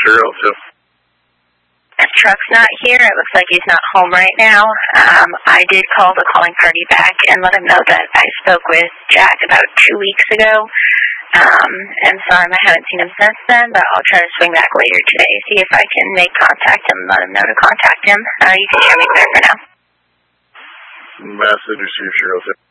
2. That truck's not here. It looks like he's not home right now. I did call the calling party back and let him know that I spoke with Jack about 2 weeks ago. And sorry I haven't seen him since then, but I'll try to swing back later today, see if I can make contact him and let him know to contact him. You can hear me clear for now. Message received, 2.